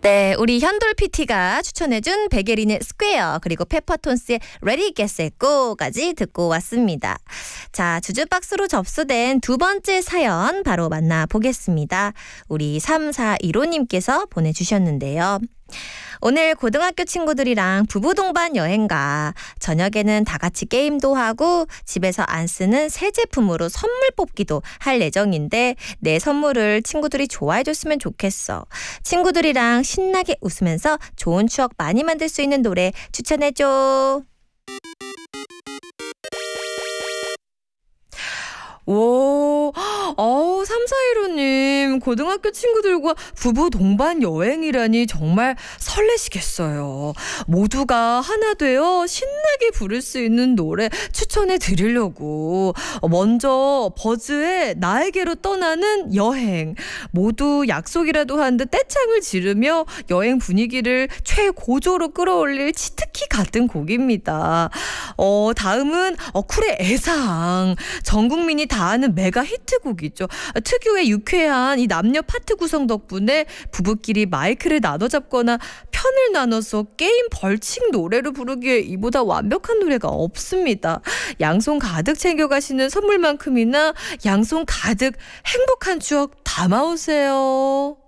네, 우리 현돌 PT가 추천해준 베게린의 스퀘어 그리고 페퍼톤스의 Ready Get Set Go까지 듣고 왔습니다. 자, 주주박스로 접수된 두 번째 사연 바로 만나보겠습니다. 우리 3415님께서 보내주셨는데요. 오늘 고등학교 친구들이랑 부부 동반 여행 가. 저녁에는 다 같이 게임도 하고 집에서 안 쓰는 새 제품으로 선물 뽑기도 할 예정인데 내 선물을 친구들이 좋아해 줬으면 좋겠어. 친구들이랑 신나게 웃으면서 좋은 추억 많이 만들 수 있는 노래 추천해줘. 오, 3415님, 고등학교 친구들과 부부 동반 여행이라니 정말 설레시겠어요. 모두가 하나 되어 신나게 부를 수 있는 노래 추천해 드리려고. 먼저 버즈의 나에게로 떠나는 여행. 모두 약속이라도 한 듯 떼창을 지르며 여행 분위기를 최고조로 끌어올릴 치트키 같은 곡입니다. 다음은 쿨의 애상. 전 국민이 다 아는 메가 히트곡이죠. 특유의 유쾌한 이 남녀 파트 구성 덕분에 부부끼리 마이크를 나눠 잡거나 편을 나눠서 게임 벌칙 노래로 부르기에 이보다 완벽한 노래가 없습니다. 양손 가득 챙겨가시는 선물만큼이나 양손 가득 행복한 추억 담아오세요.